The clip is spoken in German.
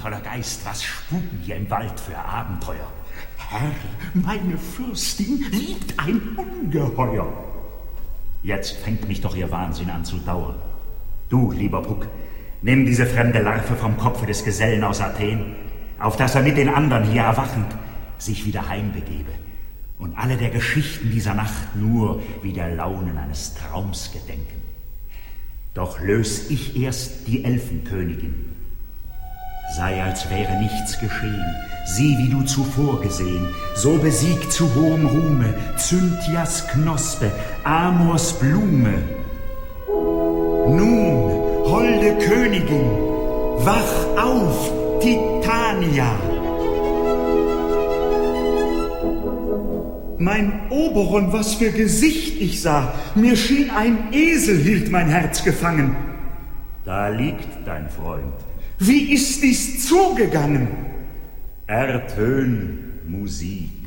untoller Geist, was spuken hier im Wald für Abenteuer? Herr, meine Fürstin liebt ein Ungeheuer. Jetzt fängt mich doch ihr Wahnsinn an zu dauern. Du, lieber Puck, nimm diese fremde Larve vom Kopfe des Gesellen aus Athen, auf dass er mit den anderen hier erwachend sich wieder heimbegebe und alle der Geschichten dieser Nacht nur wie der Launen eines Traums gedenken. Doch lös ich erst die Elfenkönigin. Sei, als wäre nichts geschehen, sieh, wie du zuvor gesehen, so besiegt zu hohem Ruhme Cynthias Knospe, Amors Blume. Nun, holde Königin, wach auf, Titania! Mein Oberon, was für Gesicht ich sah! Mir schien, ein Esel hielt mein Herz gefangen. Da liegt dein Freund. Wie ist dies zugegangen? Ertön Musik.